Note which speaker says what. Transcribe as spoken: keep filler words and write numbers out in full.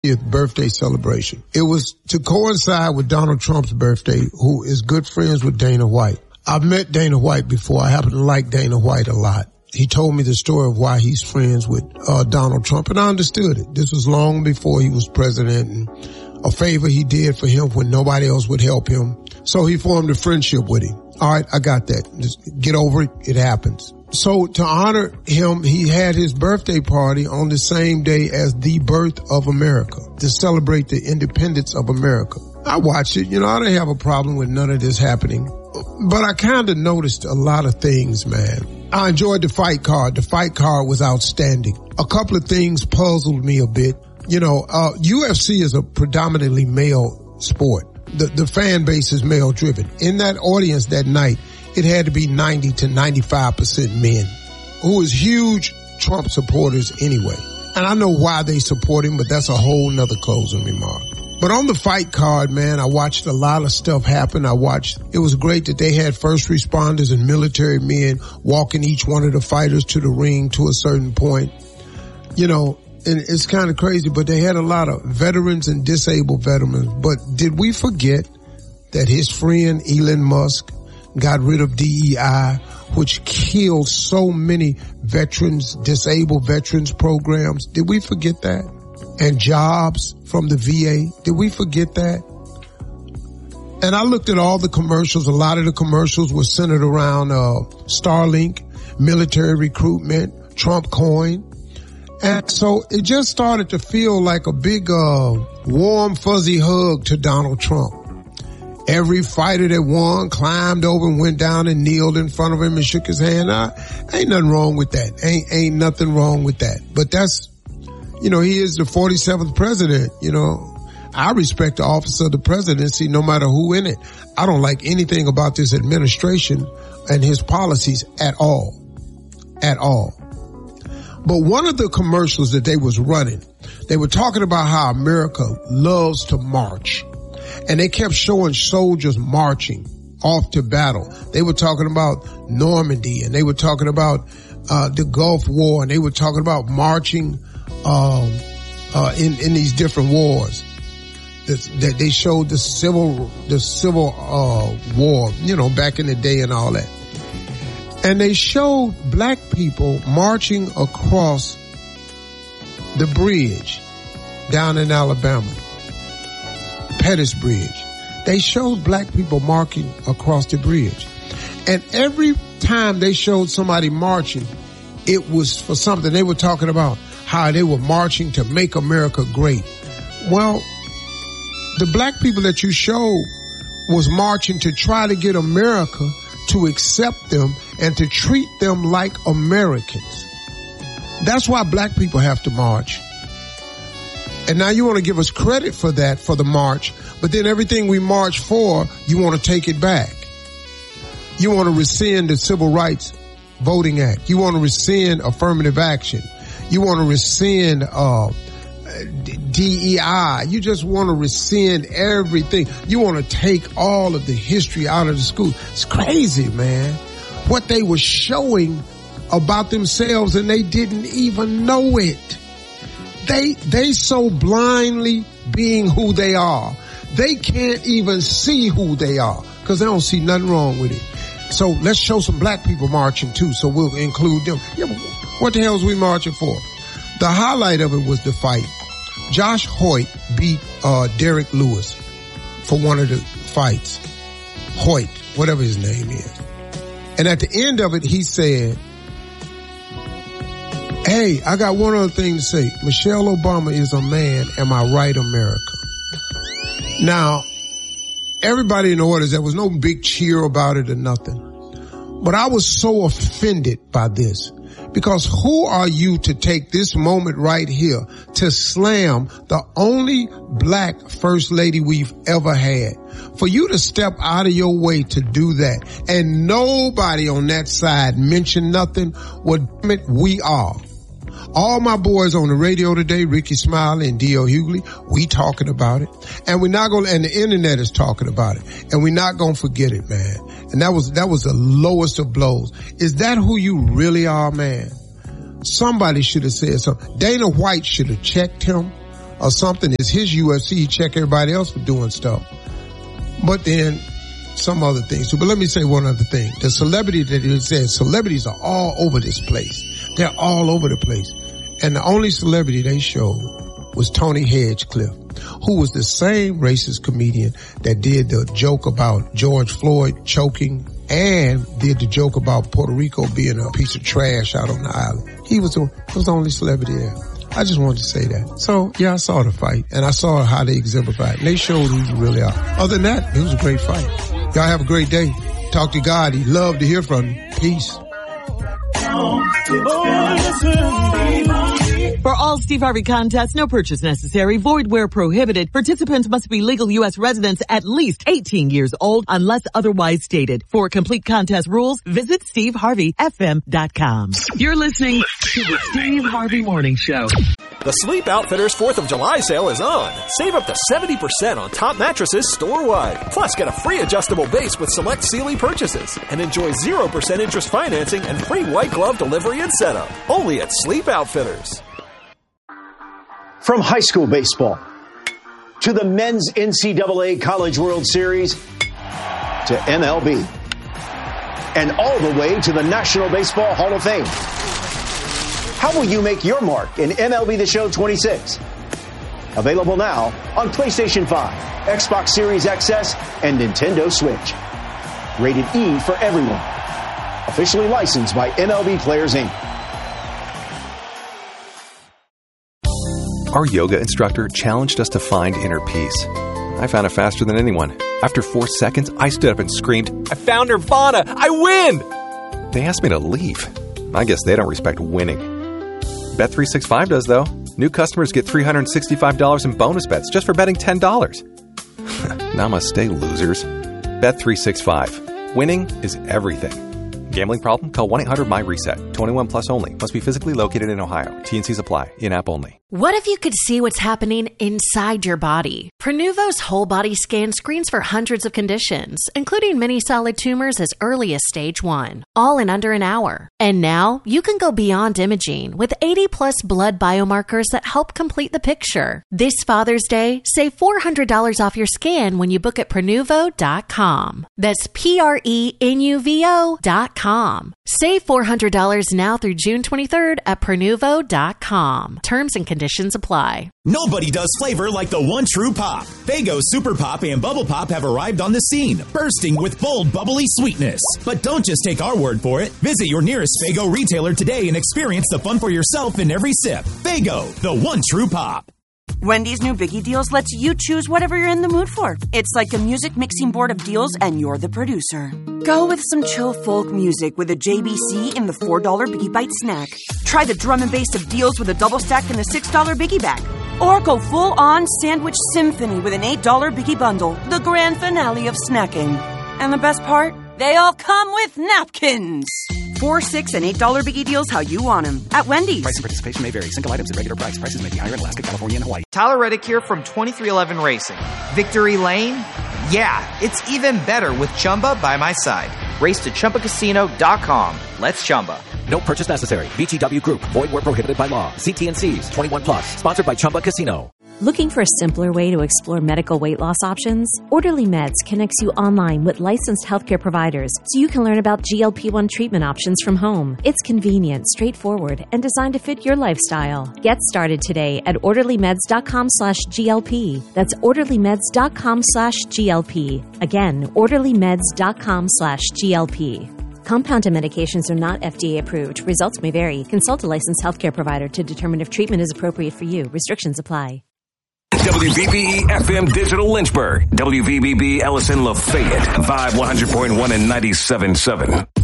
Speaker 1: birthday celebration. It was to coincide with Donald Trump's birthday, who is good friends with Dana White. I've met Dana White before. I happen to like Dana White a lot. He told me the story of why he's friends with uh, Donald Trump, and I understood it. This was long before he was president, and a favor he did for him when nobody else would help him. So he formed a friendship with him. All right, I got that. Just get over it. It happens. So to honor him, he had his birthday party on the same day as the birth of America, to celebrate the independence of America. I watched it. You know, I didn't have a problem with none of this happening. But I kind of noticed a lot of things, man. I enjoyed the fight card. The fight card was outstanding. A couple of things puzzled me a bit. You know, uh, U F C is a predominantly male sport. The, the fan base is male driven. In that audience that night, it had to be ninety to ninety-five percent men, who is huge Trump supporters anyway. And I know why they support him, but that's a whole nother closing remark. But on the fight card, man, I watched a lot of stuff happen. I watched, it was great that they had first responders and military men walking each one of the fighters to the ring to a certain point. You know, and it's kind of crazy, but they had a lot of veterans and disabled veterans. But did we forget that his friend Elon Musk got rid of D E I, which killed so many veterans, disabled veterans programs? Did we forget that? And jobs from the V A. Did we forget that? And I looked at all the commercials. A lot of the commercials were centered around uh Starlink, military recruitment, Trump coin. And so it just started to feel like a big uh warm, fuzzy hug to Donald Trump. Every fighter that won climbed over and went down and kneeled in front of him and shook his hand. I, ain't nothing wrong with that. Ain't, ain't nothing wrong with that. But that's, you know, he is the forty-seventh president. You know, I respect the office of the presidency no matter who in it. I don't like anything about this administration and his policies at all. At all. But one of the commercials that they was running, they were talking about how America loves to march. And they kept showing soldiers marching off to battle. They were talking about Normandy, and they were talking about uh the Gulf War, and they were talking about marching um uh in in these different wars. This, that they showed the civil the civil uh war, you know, back in the day and all that. And they showed black people marching across the bridge down in Alabama, Pettus Bridge. They showed black people marching across the bridge. And every time they showed somebody marching, it was for something. They were talking about how they were marching to make America great. Well, the black people that you showed was marching to try to get America to accept them and to treat them like Americans. That's why black people have to march. And now you want to give us credit for that, for the march, but then everything we march for, you want to take it back. You want to rescind the Civil Rights Voting Act. You want to rescind affirmative action. You want to rescind uh D E I. You just want to rescind everything. You want to take all of the history out of the school. It's crazy, man. What they were showing about themselves, and they didn't even know it. They, they so blindly being who they are. They can't even see who they are because they don't see nothing wrong with it. So let's show some black people marching too, so we'll include them. Yeah, but what the hell is we marching for? The highlight of it was the fight. Josh Hoyt beat uh Derek Lewis for one of the fights. Hoyt, whatever his name is. And at the end of it, he said, hey, I got one other thing to say. Michelle Obama is a man. Am I right, America? Now, everybody in the audience, there was no big cheer about it or nothing. But I was so offended by this. Because who are you to take this moment right here to slam the only black first lady we've ever had? For you to step out of your way to do that and nobody on that side mention nothing, well, damn it, we are. All my boys on the radio today, Ricky Smiley and D L Hughley, we talking about it. And we're not going to, and the internet is talking about it. And we're not going to forget it, man. And that was, that was the lowest of blows. Is that who you really are, man? Somebody should have said something. Dana White should have checked him or something. It's his U F C. He check everybody else for doing stuff. But then some other things too. But let me say one other thing. The celebrity that he said, celebrities are all over this place. They're all over the place. And the only celebrity they showed was Tony Hedgecliffe, who was the same racist comedian that did the joke about George Floyd choking and did the joke about Puerto Rico being a piece of trash out on the island. He was the, he was the only celebrity there. I just wanted to say that. So, yeah, I saw the fight, and I saw how they exemplified. And they showed who you really are. Other than that, it was a great fight. Y'all have a great day. Talk to God. He'd love to hear from you. Peace.
Speaker 2: For all Steve Harvey contests, no purchase necessary, void where prohibited. Participants must be legal U S residents at least eighteen years old unless otherwise stated. For complete contest rules, visit steve harvey f m dot com. You're listening to the Steve Harvey Morning Show.
Speaker 3: The Sleep Outfitters fourth of July sale is on. Save up to seventy percent on top mattresses store-wide. Plus, get a free adjustable base with select Sealy purchases. And enjoy zero percent interest financing and free white glove delivery and setup. Only at Sleep Outfitters.
Speaker 4: From high school baseball to the men's N C double A College World Series to M L B and all the way to the National Baseball Hall of Fame. How will you make your mark in M L B The Show twenty-six? Available now on PlayStation five, Xbox Series X S, and Nintendo Switch. Rated E for everyone. Officially licensed by M L B Players, Incorporated.
Speaker 5: Our yoga instructor challenged us to find inner peace. I found it faster than anyone. After four seconds, I stood up and screamed, "I found Nirvana! I win!" They asked me to leave. I guess they don't respect winning. Bet three sixty-five does, though. New customers get three hundred sixty-five dollars in bonus bets just for betting ten dollars. Namaste, losers. Bet three sixty-five. Winning is everything. Gambling problem? Call one eight hundred my reset. twenty-one plus only. Must be physically located in Ohio. T and Cs apply. In-app only.
Speaker 6: What if you could see what's happening inside your body? Prenuvo's whole body scan screens for hundreds of conditions, including many solid tumors as early as stage one, all in under an hour. And now you can go beyond imaging with eighty plus blood biomarkers that help complete the picture. This Father's Day, save four hundred dollars off your scan when you book at Prenuvo dot com. That's P R E N U V O dot com. Save four hundred dollars now through June twenty-third at Prenuvo dot com. Terms and conditions apply.
Speaker 7: Nobody does flavor like the one true pop. Faygo Super Pop and Bubble Pop have arrived on the scene, bursting with bold, bubbly sweetness. But don't just take our word for it. Visit your nearest Faygo retailer today and experience the fun for yourself in every sip. Faygo, the one true pop.
Speaker 8: Wendy's new Biggie Deals lets you choose whatever you're in the mood for. It's like a music mixing board of deals, and you're the producer. Go with some chill folk music with a J B C in the four dollar Biggie Bite snack. Try the drum and bass of deals with a double stack in the six dollar Biggie Bag. Or go full-on sandwich symphony with an eight dollar Biggie Bundle, the grand finale of snacking. And the best part? They all come with napkins. Four, six, and eight dollar Biggie Deals how you want them at Wendy's.
Speaker 9: Price and participation may vary. Single items at regular price. Prices may be higher in Alaska, California, and Hawaii.
Speaker 10: Tyler Reddick here from twenty-three eleven Racing. Victory Lane? Yeah, it's even better with Chumba by my side. Race to Chumba Casino dot com. Let's Chumba.
Speaker 11: No purchase necessary. V G W Group. Void where prohibited by law. See T and C's. twenty-one plus. Sponsored by Chumba Casino.
Speaker 12: Looking for a simpler way to explore medical weight loss options? Orderly Meds connects you online with licensed healthcare providers so you can learn about G L P one treatment options from home. It's convenient, straightforward, and designed to fit your lifestyle. Get started today at orderlymeds dot com slash G L P. That's orderlymeds dot com slash G L P. Again, orderlymeds dot com slash G L P. Compounded medications are not F D A approved. Results may vary. Consult a licensed healthcare provider to determine if treatment is appropriate for you. Restrictions apply.
Speaker 13: W V B E F M Digital Lynchburg. W V B B Ellison Lafayette. Vibe one hundred point one and ninety-seven point seven.